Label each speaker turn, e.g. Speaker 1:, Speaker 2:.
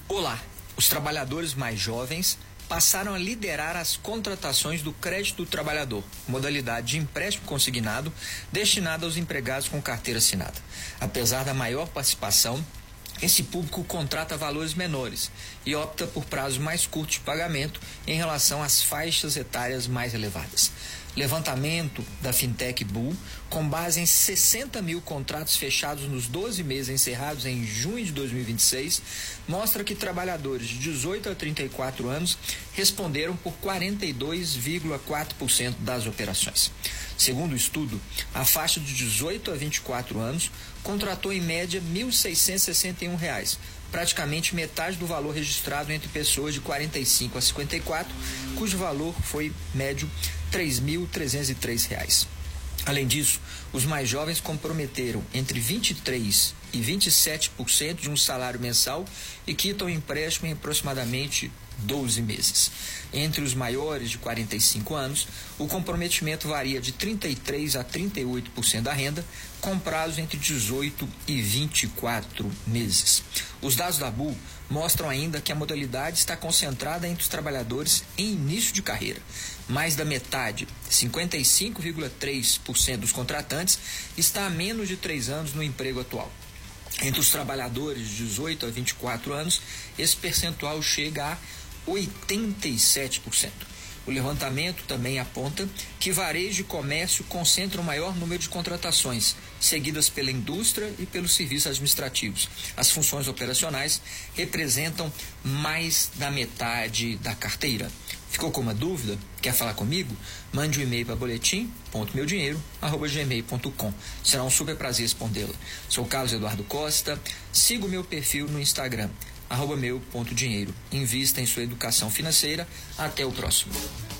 Speaker 1: Olá, os trabalhadores mais jovens passaram a liderar as contratações do crédito do trabalhador, modalidade de empréstimo consignado destinada aos empregados com carteira assinada. Apesar da maior participação, esse público contrata valores menores e opta por prazos mais curtos de pagamento em relação às faixas etárias mais elevadas. Levantamento da Fintech Bull, com base em 60 mil contratos fechados nos 12 meses encerrados em junho de 2026, mostra que trabalhadores de 18 a 34 anos responderam por 42,4% das operações. Segundo o estudo, a faixa de 18 a 24 anos contratou em média R$ 1.661, praticamente metade do valor registrado entre pessoas de 45 a 54, cujo valor foi médio R$ 3.303. Além disso, os mais jovens comprometeram entre 23% e 27% de um salário mensal e quitam o empréstimo em aproximadamente 12 meses. Entre os maiores de 45 anos, o comprometimento varia de 33% a 38% da renda, com prazo entre 18 e 24 meses. Os dados da Bull mostram ainda que a modalidade está concentrada entre os trabalhadores em início de carreira. Mais da metade, 55,3% dos contratantes, está há menos de 3 anos no emprego atual. Entre os trabalhadores de 18 a 24 anos, esse percentual chega a 87%. O levantamento também aponta que varejo e comércio concentram o maior número de contratações, seguidas pela indústria e pelos serviços administrativos. As funções operacionais representam mais da metade da carteira. Ficou com uma dúvida? Quer falar comigo? Mande um e-mail para boletim.meudinheiro@gmail.com. Será um super prazer respondê-la. Sou Carlos Eduardo Costa. Siga o meu perfil no Instagram, @meu.dinheiro. Invista em sua educação financeira. Até o próximo.